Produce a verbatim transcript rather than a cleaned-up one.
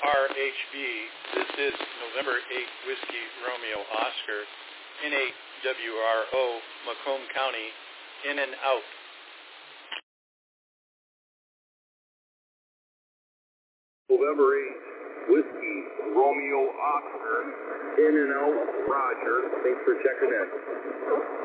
R H B, this is November eighth, Whiskey Romeo Oscar, N eight W R O, Macomb County, in and out. November eighth, Whiskey Romeo Oscar, in and out, Roger. Thanks for checking in.